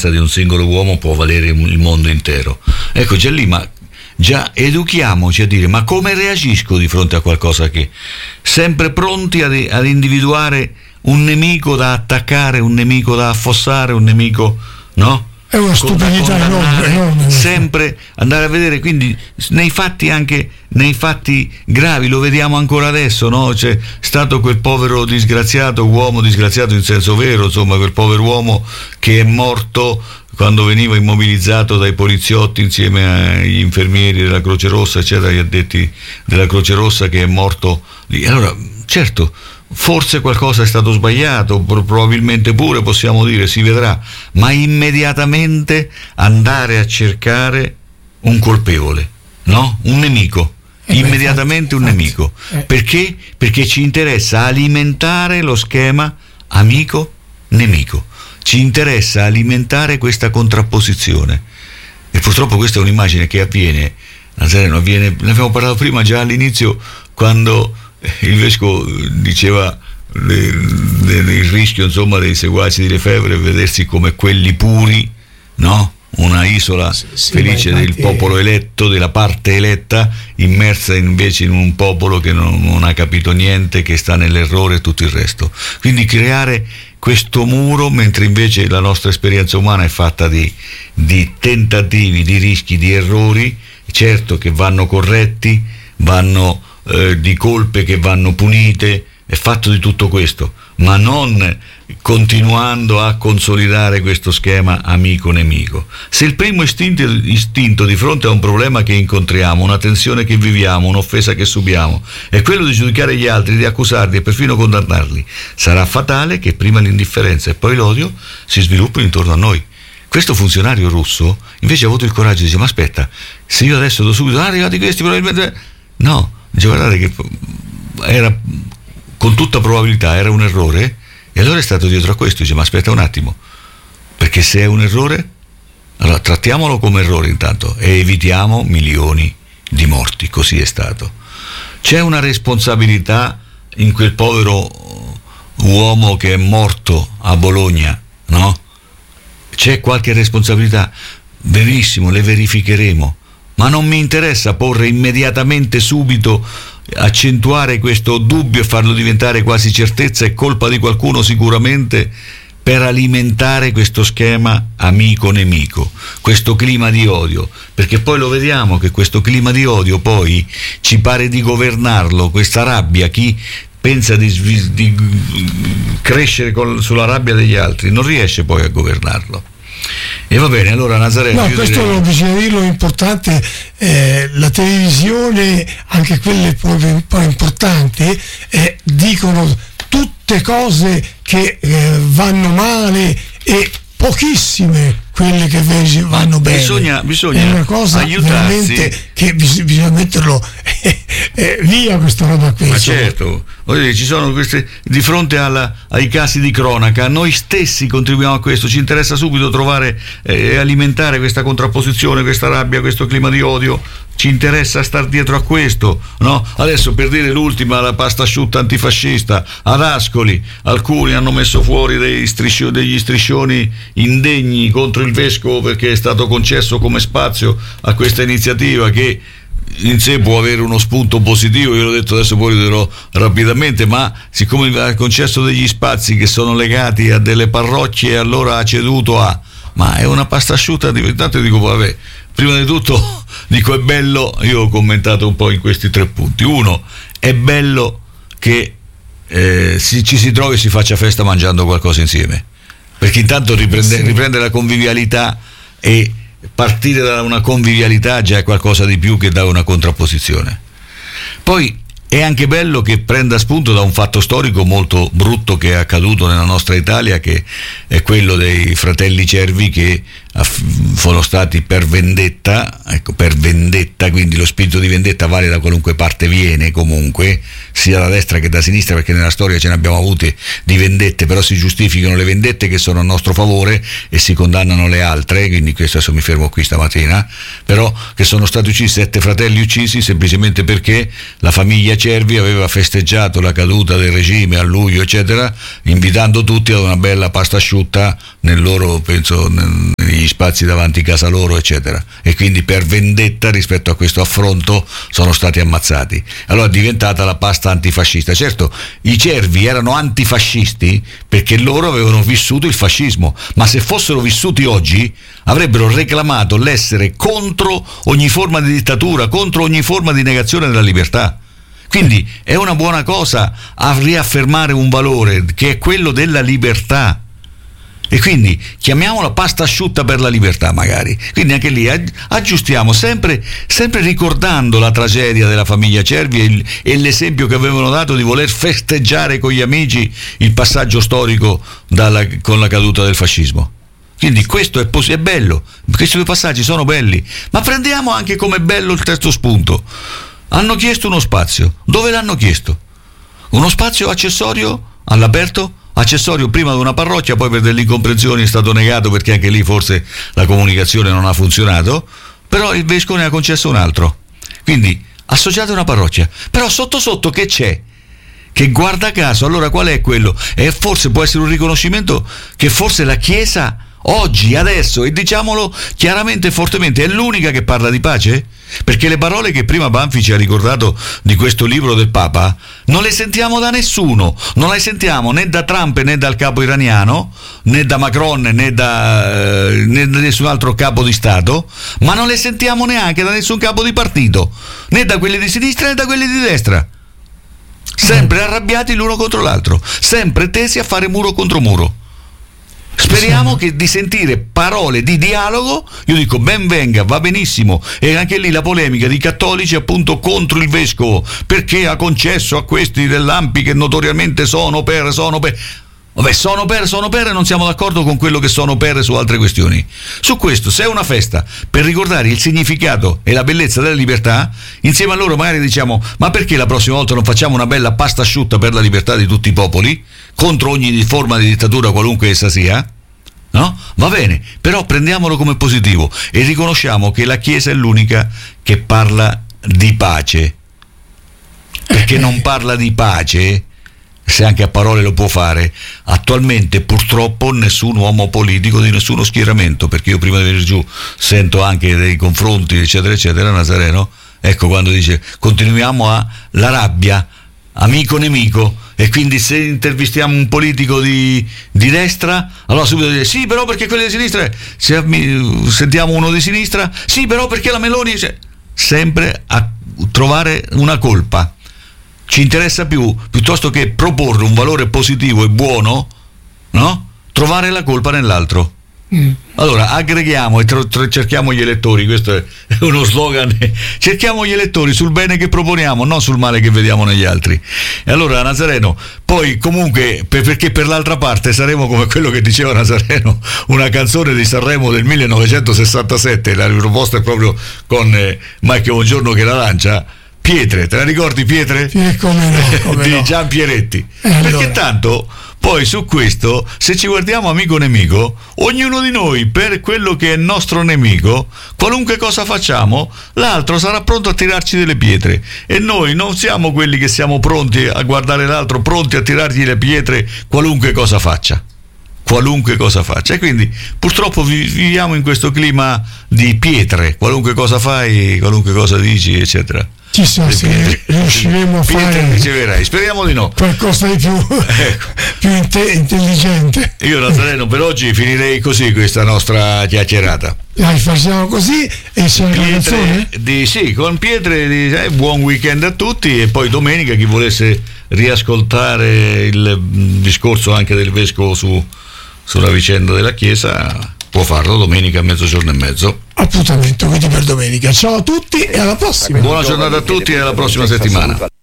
testa di un singolo uomo può valere il mondo intero. Ecco, già lì, ma già educhiamoci a dire: ma come reagisco di fronte a qualcosa che... Sempre pronti ad individuare un nemico da attaccare, un nemico da affossare, un nemico, no? È una stupidità enorme. Sempre andare a vedere, quindi nei fatti, anche nei fatti gravi, lo vediamo ancora adesso, no? C'è stato quel povero disgraziato, uomo disgraziato in senso vero, insomma, quel povero uomo che è morto quando veniva immobilizzato dai poliziotti insieme agli infermieri della Croce Rossa, eccetera, gli addetti della Croce Rossa, che è morto lì. Allora, certo, forse qualcosa è stato sbagliato, probabilmente pure, possiamo dire, si vedrà, ma immediatamente andare a cercare un colpevole, no? Un nemico, immediatamente un nemico. Perché? Perché ci interessa alimentare lo schema amico-nemico, ci interessa alimentare questa contrapposizione, e purtroppo questa è un'immagine che avviene, Nazareno, ne abbiamo parlato prima, già all'inizio, quando il vescovo diceva il rischio, insomma, dei seguaci di Lefebvre, vedersi come quelli puri, no? Una isola felice del popolo eletto, della parte eletta, immersa invece in un popolo che non ha capito niente, che sta nell'errore e tutto il resto. Quindi creare questo muro, mentre invece la nostra esperienza umana è fatta di tentativi, di rischi, di errori, certo, che vanno corretti, di colpe che vanno punite, è fatto di tutto questo, ma non continuando a consolidare questo schema amico-nemico. Se il primo istinto di fronte a un problema che incontriamo, una tensione che viviamo, un'offesa che subiamo, è quello di giudicare gli altri, di accusarli e perfino condannarli, sarà fatale che prima l'indifferenza e poi l'odio si sviluppino intorno a noi. Questo funzionario russo invece ha avuto il coraggio di dire: ma aspetta, se io adesso do subito, arrivati questi, probabilmente... No, dice: guardate che era, con tutta probabilità era un errore, e allora è stato dietro a questo. Dice: ma aspetta un attimo, perché se è un errore, allora trattiamolo come errore intanto e evitiamo milioni di morti. Così è stato. C'è una responsabilità in quel povero uomo che è morto a Bologna, no? C'è qualche responsabilità? Benissimo, le verificheremo, ma non mi interessa porre immediatamente, subito, accentuare questo dubbio e farlo diventare quasi certezza e colpa di qualcuno sicuramente, per alimentare questo schema amico-nemico, questo clima di odio, perché poi lo vediamo che questo clima di odio poi ci pare di governarlo, questa rabbia. Chi pensa di crescere sulla rabbia degli altri non riesce poi a governarlo. E va bene, allora Nazareno, no, questo direi... bisogna dirlo, è importante, la televisione, anche quelle poi importanti, dicono tutte cose che vanno male e pochissime quelle che invece vanno bene. Bisogna è una cosa aiutarsi, veramente, che bisogna metterlo via questa roba qui. Ma certo, ci sono queste, di fronte ai casi di cronaca, noi stessi contribuiamo a questo, ci interessa subito trovare e alimentare questa contrapposizione, questa rabbia, questo clima di odio, ci interessa star dietro a questo, no? Adesso, per dire l'ultima, la pasta asciutta antifascista ad Ascoli, alcuni hanno messo fuori degli striscioni indegni contro il vescovo perché è stato concesso come spazio a questa iniziativa, che in sé può avere uno spunto positivo, io l'ho detto, adesso poi lo dirò rapidamente, ma siccome ha concesso degli spazi che sono legati a delle parrocchie, allora ha ceduto a... ma è una pasta asciutta, intanto dico, vabbè, prima di tutto dico, è bello, io ho commentato un po' in questi 3 punti. Uno, è bello che ci si trovi e si faccia festa mangiando qualcosa insieme, perché intanto riprende la convivialità, e partire da una convivialità già è qualcosa di più che da una contrapposizione. Poi è anche bello che prenda spunto da un fatto storico molto brutto che è accaduto nella nostra Italia, che è quello dei fratelli Cervi, che sono stati per vendetta, quindi lo spirito di vendetta vale da qualunque parte viene, comunque, sia da destra che da sinistra, perché nella storia ce ne abbiamo avute di vendette, però si giustificano le vendette che sono a nostro favore e si condannano le altre, quindi questo, adesso mi fermo qui stamattina, però che sono stati uccisi 7 fratelli uccisi semplicemente perché la famiglia Cervi aveva festeggiato la caduta del regime a luglio, eccetera, invitando tutti ad una bella pasta asciutta nel loro, penso, gli spazi davanti a casa loro, eccetera, e quindi per vendetta rispetto a questo affronto sono stati ammazzati. Allora è diventata la pasta antifascista. Certo, i cervi erano antifascisti perché loro avevano vissuto il fascismo, ma se fossero vissuti oggi avrebbero reclamato l'essere contro ogni forma di dittatura, contro ogni forma di negazione della libertà. Quindi è una buona cosa a riaffermare un valore che è quello della libertà, e quindi chiamiamola pasta asciutta per la libertà, magari. Quindi anche lì aggiustiamo, sempre ricordando la tragedia della famiglia Cervi e l'esempio che avevano dato di voler festeggiare con gli amici il passaggio storico con la caduta del fascismo. Quindi questo è bello, questi due passaggi sono belli, ma prendiamo anche come bello il terzo spunto. Hanno chiesto uno spazio. Dove l'hanno chiesto? Uno spazio accessorio all'aperto? Accessorio prima di una parrocchia, poi per delle incomprensioni è stato negato perché anche lì forse la comunicazione non ha funzionato, però il vescovo ne ha concesso un altro. Quindi associate una parrocchia. Però sotto sotto che c'è? Che guarda caso, allora qual è quello? E forse può essere un riconoscimento che forse la Chiesa oggi, adesso, e diciamolo chiaramente e fortemente, è l'unica che parla di pace? Perché le parole che prima Banfi ci ha ricordato di questo libro del Papa non le sentiamo da nessuno, non le sentiamo né da Trump né dal capo iraniano, né da Macron né da nessun altro capo di Stato, ma non le sentiamo neanche da nessun capo di partito, né da quelli di sinistra né da quelli di destra, sempre arrabbiati l'uno contro l'altro, sempre tesi a fare muro contro muro. Speriamo che di sentire parole di dialogo, io dico ben venga, va benissimo, e anche lì la polemica di cattolici appunto contro il vescovo perché ha concesso a questi dell'Ampi che notoriamente sono per vabbè, sono per e non siamo d'accordo con quello che sono per su altre questioni. Su questo, se è una festa per ricordare il significato e la bellezza della libertà, insieme a loro magari diciamo: ma perché la prossima volta non facciamo una bella pasta asciutta per la libertà di tutti i popoli, contro ogni forma di dittatura qualunque essa sia? No? Va bene, però prendiamolo come positivo e riconosciamo che la Chiesa è l'unica che parla di pace, perché non parla di pace, se anche a parole lo può fare, attualmente purtroppo nessun uomo politico di nessuno schieramento, perché io prima di venire giù sento anche dei confronti eccetera eccetera. Nazareno, ecco, quando dice continuiamo la rabbia amico nemico, e quindi se intervistiamo un politico di destra allora subito dire sì però perché quelli di sinistra, se sentiamo uno di sinistra sì però perché la Meloni, sempre a trovare una colpa. Ci interessa piuttosto che proporre un valore positivo e buono, no? Trovare la colpa nell'altro. Allora aggreghiamo e cerchiamo gli elettori, questo è uno slogan, cerchiamo gli elettori sul bene che proponiamo, non sul male che vediamo negli altri. E allora Nazareno, poi comunque perché per l'altra parte saremo come quello che diceva Nazareno, una canzone di Sanremo del 1967, la proposta è proprio con Mike Buongiorno che la lancia, Pietre, te la ricordi Pietre? Come no. Di Gian Pieretti, perché allora. Tanto poi su questo, se ci guardiamo amico nemico, ognuno di noi per quello che è nostro nemico, qualunque cosa facciamo, l'altro sarà pronto a tirarci delle pietre, e noi non siamo quelli che siamo pronti a guardare l'altro, pronti a tirargli le pietre qualunque cosa faccia, e quindi purtroppo viviamo in questo clima di pietre, qualunque cosa fai, qualunque cosa dici eccetera. Chissà se riusciremo a fare, riceverai, speriamo di no, qualcosa di più, ecco. più intelligente. Io Nazareno per oggi finirei così questa nostra chiacchierata. Dai, facciamo così e c'è la canzone? Sì, con Pietre buon weekend a tutti, e poi domenica chi volesse riascoltare il discorso anche del vescovo sulla vicenda della Chiesa può farlo domenica a 12:30. Appuntamento quindi per domenica. Ciao a tutti e alla prossima. Buona giornata a tutti e alla prossima settimana.